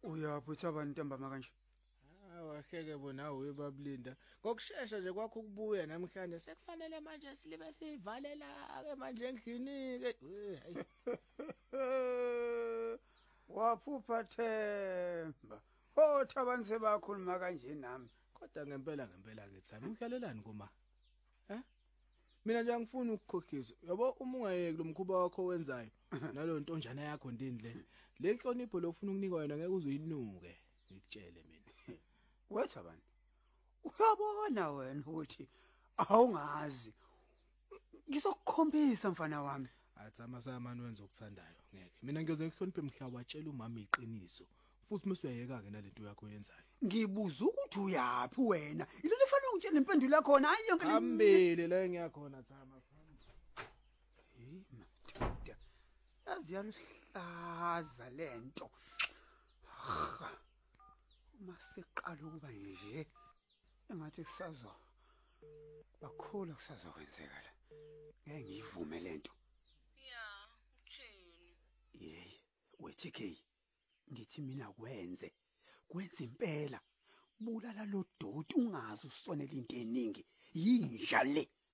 Uyaphi abantu ntambama kanje? Wahleke bona uyebabulinda. Ngokusheshsha nje kwakho ukubuya namhlanje sekufanele manje silibe sivalela ke manje endlini ke. Waphupha Themba. Abantu sebakhuluma kanje nami. Kodwa ngempela ke Thami ukuyalelani kuma? Mina nje angifuni ukukhokhisa. Yabo uma ungayeki lo mkhuba wakho wenzayo nalo ntonjana yakho ndini le nhlonipho lofuna ukunikwa yona ngeke uzoyinuke ngikutshele mina. Wethu abantu. Uyabona wena ukuthi awungazi. Ngizokukhombisa mfana wami. Athi amasamani wenza ukuthandayo ngeke. Mina ngiyoze ngihloniphe emhlaba watshela umama iqiniso. Futhi mesuyayeka ke nalento yakho yenzayo. Ngibuza ukuthi uyaphi wena. Ile lefana ungitshela impendulo yakho na hayi yonke Hambile la engiyakhona Thama. Madoda. Yaziyaluhlaza lento. Uma siqala ukuba nje engathi kusazo bakhulu kusazokwenzeka la. Ngeke ngivume lento. Ya, uthini? Wethi ngithi mina kwenze impela. Bulala lo doti ungazi usonela into eningi. Yinja le.